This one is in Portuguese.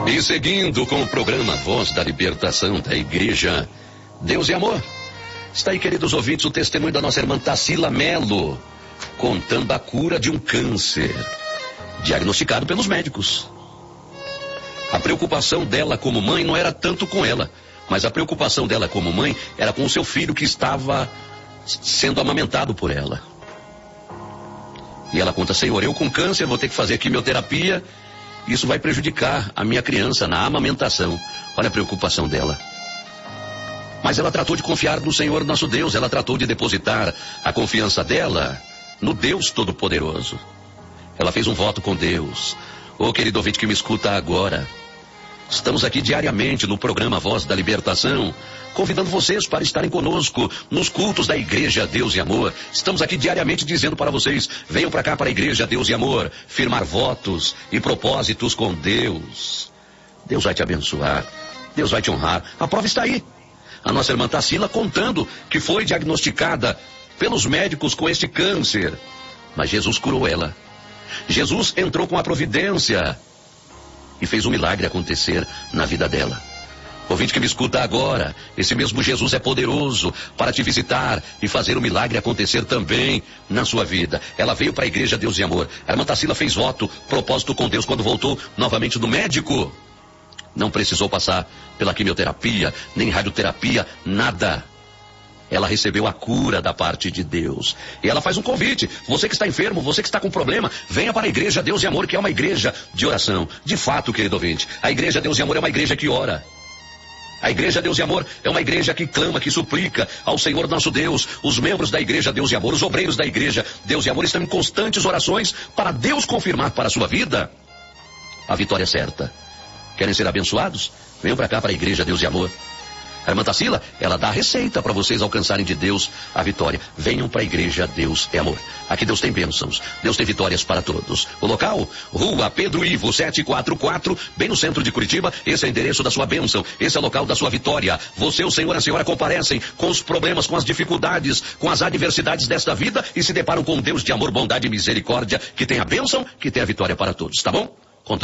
E seguindo com o programa Voz da Libertação da Igreja Deus e Amor, está aí, queridos ouvintes, o testemunho da nossa irmã Tarsila Melo, contando a cura de um câncer, diagnosticado pelos médicos. A preocupação dela como mãe não era tanto com ela, mas a preocupação dela como mãe era com o seu filho que estava sendo amamentado por ela. E ela conta: Senhor, eu com câncer vou ter que fazer quimioterapia, isso vai prejudicar a minha criança na amamentação. Olha a preocupação dela. Mas ela tratou de confiar no Senhor nosso Deus, ela tratou de depositar a confiança dela no Deus Todo-Poderoso. Ela fez um voto com Deus. Ô querido ouvinte que me escuta agora, estamos aqui diariamente no programa Voz da Libertação, convidando vocês para estarem conosco nos cultos da Igreja Deus e Amor. Estamos aqui diariamente dizendo para vocês: venham para cá, para a Igreja Deus e Amor, firmar votos e propósitos com Deus. Deus vai te abençoar, Deus vai te honrar. A prova está aí. A nossa irmã Tarsila contando que foi diagnosticada pelos médicos com este câncer, mas Jesus curou ela. Jesus entrou com a providência e fez um milagre acontecer na vida dela. Ouvinte que me escuta agora, esse mesmo Jesus é poderoso para te visitar e fazer o milagre acontecer também na sua vida. Ela veio para a Igreja Deus e Amor. A irmã Tarsila fez voto, propósito com Deus quando voltou novamente do médico. Não precisou passar pela quimioterapia, nem radioterapia, nada. Ela recebeu a cura da parte de Deus. E ela faz um convite: você que está enfermo, você que está com problema, venha para a Igreja Deus e Amor, que é uma igreja de oração. De fato, querido ouvinte, a Igreja Deus e Amor é uma igreja que ora. A Igreja Deus e Amor é uma igreja que clama, que suplica ao Senhor nosso Deus. Os membros da Igreja Deus e Amor, os obreiros da Igreja Deus e Amor estão em constantes orações para Deus confirmar para a sua vida a vitória certa. Querem ser abençoados? Venham para cá, para a Igreja Deus e Amor. A irmã Tarsila, ela dá a receita para vocês alcançarem de Deus a vitória. Venham para a Igreja Deus e Amor. Aqui Deus tem bênçãos, Deus tem vitórias para todos. O local? Rua Pedro Ivo 744, bem no centro de Curitiba. Esse é o endereço da sua bênção, esse é o local da sua vitória. Você, o Senhor e a Senhora comparecem com os problemas, com as dificuldades, com as adversidades desta vida e se deparam com um Deus de amor, bondade e misericórdia, que tem a bênção, que tem a vitória para todos, tá bom?